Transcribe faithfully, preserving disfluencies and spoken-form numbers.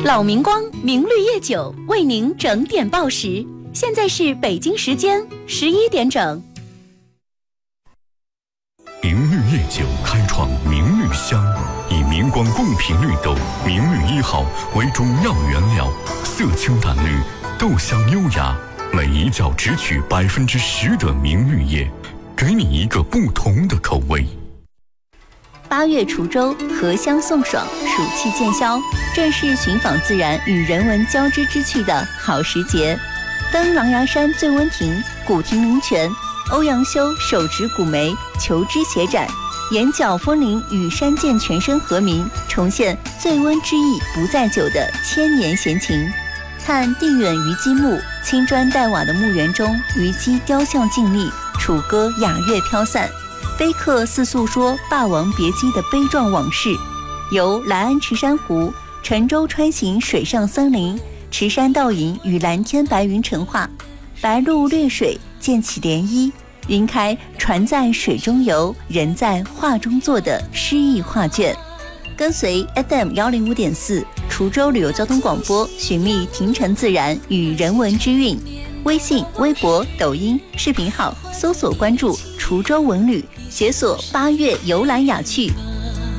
老明光明绿叶酒为您整点报时，现在是北京时间十一点整。 明绿叶酒开创明绿香，以明光贡品绿豆明绿一号为主要原料，色清淡绿，豆香优雅，每一窖只取百分之十的明绿叶，给你一个不同的口味。 八月滁州荷香送爽，暑气渐消，正是寻访自然与人文交织之趣的好时节。登狼牙山醉温亭，古亭灵泉，欧阳修手植古梅，求枝协展，眼角风铃与山涧全身和鸣，重现醉温之意不在酒的千年闲情。看地远虞姬墓，青砖黛瓦的墓园中，虞姬雕像静立，楚歌雅乐飘散，碑刻似诉说霸王别姬的悲壮往事。由来安池珊瑚、沉舟穿行水上森林，池山倒影与蓝天白云成画，白鹭掠水溅起涟漪，云开船在水中游，人在画中坐的诗意画卷。跟随 F M 一零五点四滁州旅游交通广播，寻觅亭城自然与人文之韵。微信、微博、抖音视频号搜索关注滁州文旅，解锁八月游览雅趣。